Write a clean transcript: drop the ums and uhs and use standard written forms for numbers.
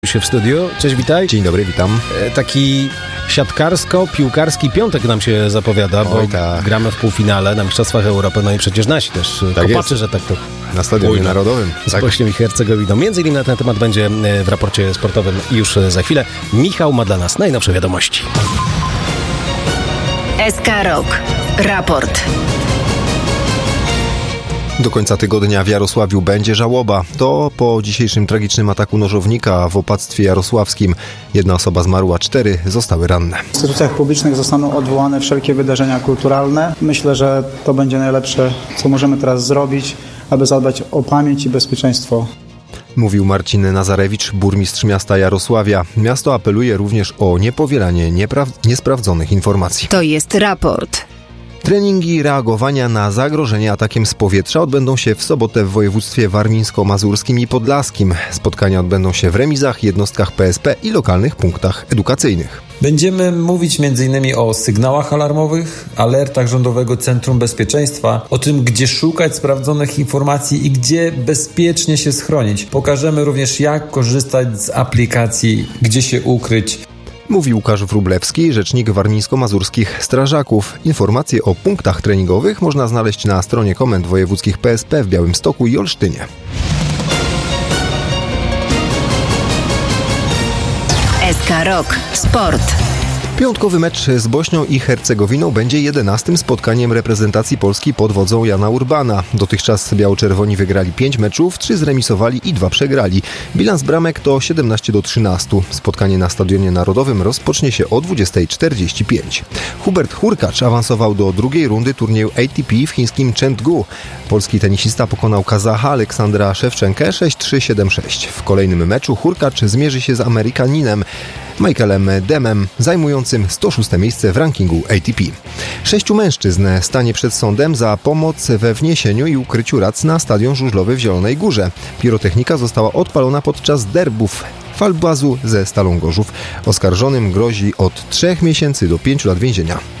Się w studiu. Cześć, witaj. Dzień dobry, witam. Taki siatkarsko-piłkarski piątek nam się zapowiada, bo tak. Gramy w półfinale na Mistrzostwach Europy, no i przecież nasi też kopaczy, że tak to na Stadionie Narodowym. Z Bośnią i Hercegowiną. Między innymi na ten temat będzie w raporcie sportowym już za chwilę. Michał ma dla nas najnowsze wiadomości. SK Rok. Raport. Do końca tygodnia w Jarosławiu będzie żałoba. To po dzisiejszym tragicznym ataku nożownika w opactwie jarosławskim. 1 osoba zmarła, 4 zostały ranne. W instytucjach publicznych zostaną odwołane wszelkie wydarzenia kulturalne. Myślę, że to będzie najlepsze, co możemy teraz zrobić, aby zadbać o pamięć i bezpieczeństwo. Mówił Marcin Nazarewicz, burmistrz miasta Jarosławia. Miasto apeluje również o niepowielanie niesprawdzonych informacji. To jest raport. Treningi reagowania na zagrożenie atakiem z powietrza odbędą się w sobotę w województwie warmińsko-mazurskim i podlaskim. Spotkania odbędą się w remizach, jednostkach PSP i lokalnych punktach edukacyjnych. Będziemy mówić m.in. o sygnałach alarmowych, alertach Rządowego Centrum Bezpieczeństwa, o tym, gdzie szukać sprawdzonych informacji i gdzie bezpiecznie się schronić. Pokażemy również, jak korzystać z aplikacji, gdzie się ukryć. Mówi Łukasz Wróblewski, rzecznik warmińsko-mazurskich strażaków. Informacje o punktach treningowych można znaleźć na stronie komend wojewódzkich PSP w Białymstoku i Olsztynie. SK Rok. Sport. Piątkowy mecz z Bośnią i Hercegowiną będzie 11. spotkaniem reprezentacji Polski pod wodzą Jana Urbana. Dotychczas biało-czerwoni wygrali 5 meczów, 3 zremisowali i 2 przegrali. Bilans bramek to 17-13. Spotkanie na Stadionie Narodowym rozpocznie się o 20:45. Hubert Hurkacz awansował do drugiej rundy turnieju ATP w chińskim Chengdu. Polski tenisista pokonał Kazacha Aleksandra Szewczenkę 6-3, 7-6. W kolejnym meczu Hurkacz zmierzy się z Amerykaninem Michaelem Demem, zajmującym 106. miejsce w rankingu ATP. 6 mężczyzn stanie przed sądem za pomoc we wniesieniu i ukryciu rac na stadion żużlowy w Zielonej Górze. Pirotechnika została odpalona podczas derbów Falbazu ze Stalą Gorzów. Oskarżonym grozi od 3 miesięcy do 5 lat więzienia.